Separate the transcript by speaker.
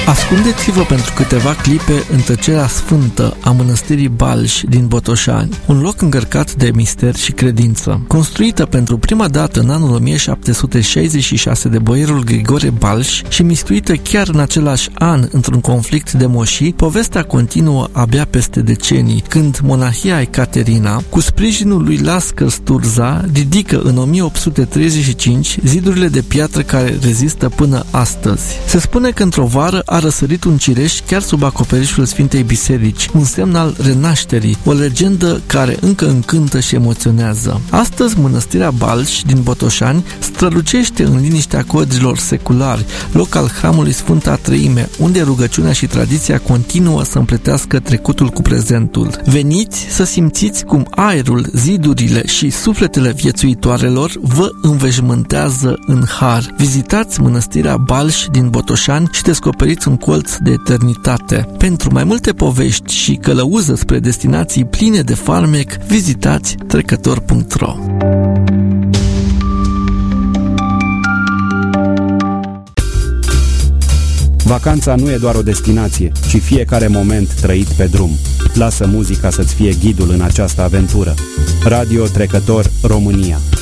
Speaker 1: Ascundeți-vă pentru câteva clipe în tăcerea sfântă a mănăstirii Balș din Botoșani, un loc încărcat de mister și credință. Construită pentru prima dată în anul 1766 de boierul Grigore Balș și mistuită chiar în același an într-un conflict de moșii, povestea continuă abia peste decenii, când monahia Ecaterina, cu sprijinul lui Lascăr Sturza, ridică în 1835 zidurile de piatră care rezistă până astăzi. Se spune că într-o vară a răsărit un cireș chiar sub acoperișul Sfintei Biserici, un semn al renașterii, o legendă care încă încântă și emoționează. Astăzi, mănăstirea Balș din Botoșani strălucește în liniștea codrilor seculari, loc al hramului Sfânta Treime, unde rugăciunea și tradiția continuă să împletească trecutul cu prezentul. Veniți să simțiți cum aerul, zidurile și sufletele viețuitoarelor vă înveșmântează în har. Vizitați mănăstirea Balș din Botoșani și descoperiți un colț de eternitate. Pentru mai multe povești și călăuză spre destinații pline de farmec, vizitați trecător.ro.
Speaker 2: Vacanța nu e doar o destinație, ci fiecare moment trăit pe drum. Lasă muzica să-ți fie ghidul în această aventură. Radio Trecător România.